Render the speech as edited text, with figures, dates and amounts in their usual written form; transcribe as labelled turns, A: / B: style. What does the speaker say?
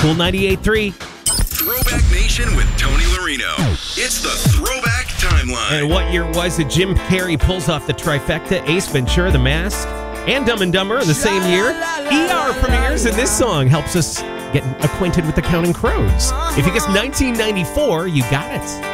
A: Cool 98.3.
B: Throwback Nation with Tony Larino. It's the Throwback Timeline.
A: And what year was it? Jim Carrey pulls off the trifecta, Ace Ventura, The Mask, and Dumb and Dumber in the same year. ER premieres, and this song helps us get acquainted with the Counting Crows. If you guess 1994, you got it.